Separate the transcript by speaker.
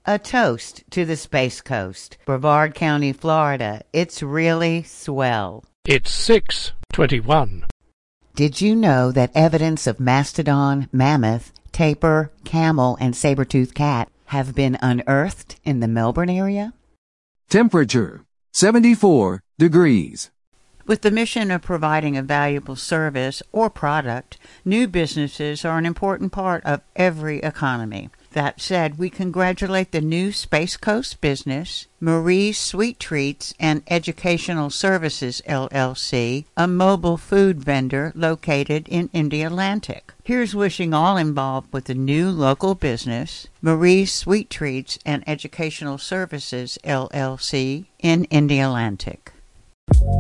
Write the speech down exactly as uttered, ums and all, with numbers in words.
Speaker 1: A toast to the Space Coast, Brevard County, Florida. It's really swell.
Speaker 2: It's six twenty-one.
Speaker 1: Did you know that evidence of mastodon, mammoth, tapir, camel, and saber-toothed cat have been unearthed in the Melbourne area?
Speaker 3: Temperature, seventy-four degrees.
Speaker 1: With the mission of providing a valuable service or product, new businesses are an important part of every economy. That said, we congratulate the new Space Coast business, Marie's Sweet Treats and Educational Services, L L C, a mobile food vendor located in Indialantic. Here's wishing all involved with the new local business, Marie's Sweet Treats and Educational Services, L L C, in Indialantic.